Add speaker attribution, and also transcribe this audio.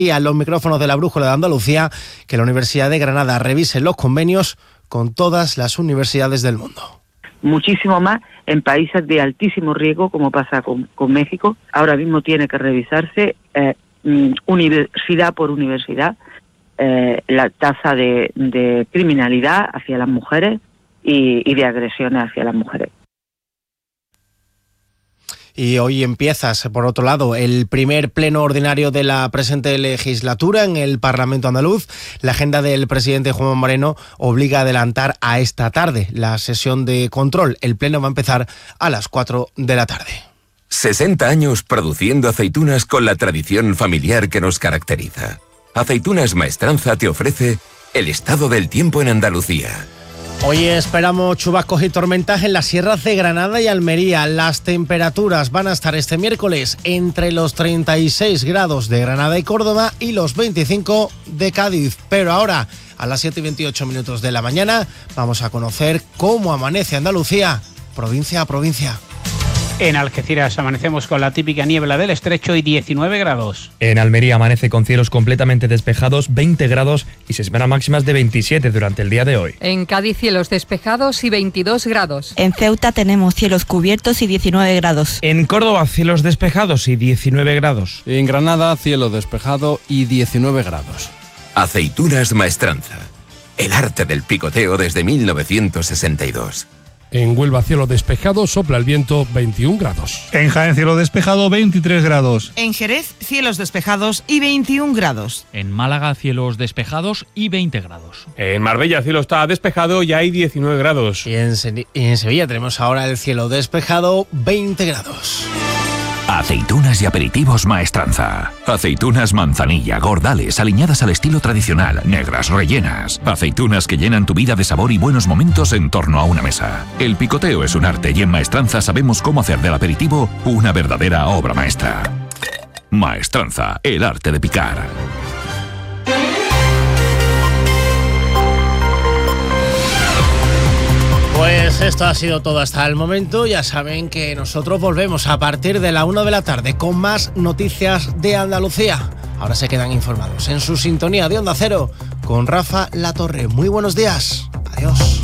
Speaker 1: a los micrófonos de la Brújula de Andalucía que la Universidad de Granada revise los convenios con todas las universidades del mundo.
Speaker 2: Muchísimo más en países de altísimo riesgo, como pasa con México. Ahora mismo tiene que revisarse universidad por universidad la tasa de criminalidad hacia las mujeres y de agresiones hacia las mujeres.
Speaker 1: Y hoy empiezas, por otro lado, el primer pleno ordinario de la presente legislatura en el Parlamento andaluz. La agenda del presidente Juanma Moreno obliga a adelantar a esta tarde la sesión de control. El pleno va a empezar a las 4 de la tarde.
Speaker 3: 60 años produciendo aceitunas con la tradición familiar que nos caracteriza. Aceitunas Maestranza te ofrece el estado del tiempo en Andalucía.
Speaker 1: Hoy esperamos chubascos y tormentas en las sierras de Granada y Almería. Las temperaturas van a estar este miércoles entre los 36 grados de Granada y Córdoba y los 25 de Cádiz. Pero ahora, a las 7:28 de la mañana, vamos a conocer cómo amanece Andalucía, provincia a provincia.
Speaker 4: En Algeciras amanecemos con la típica niebla del estrecho y 19 grados.
Speaker 5: En Almería amanece con cielos completamente despejados, 20 grados y se esperan máximas de 27 durante el día de hoy.
Speaker 6: En Cádiz cielos despejados y 22 grados.
Speaker 7: En Ceuta tenemos cielos cubiertos y 19 grados.
Speaker 8: En Córdoba cielos despejados y 19 grados.
Speaker 9: En Granada cielo despejado y 19 grados.
Speaker 3: Aceitunas Maestranza. El arte del picoteo desde 1962.
Speaker 10: En Huelva cielo despejado, sopla el viento, 21 grados.
Speaker 11: En Jaén cielo despejado, 23 grados.
Speaker 12: En Jerez cielos despejados y 21 grados.
Speaker 13: En Málaga cielos despejados y 20 grados.
Speaker 14: En Marbella cielo está despejado y hay 19 grados.
Speaker 1: Y en Sevilla tenemos ahora el cielo despejado, 20 grados.
Speaker 15: Aceitunas y aperitivos Maestranza. Aceitunas manzanilla, gordales, aliñadas al estilo tradicional, negras, rellenas. Aceitunas que llenan tu vida de sabor y buenos momentos en torno a una mesa. El picoteo es un arte y en Maestranza sabemos cómo hacer del aperitivo una verdadera obra maestra. Maestranza, el arte de picar.
Speaker 1: Pues esto ha sido todo hasta el momento. Ya saben que nosotros volvemos a partir de la 1 de la tarde con más noticias de Andalucía. Ahora se quedan informados en su sintonía de Onda Cero con Rafa Latorre. Muy buenos días. Adiós.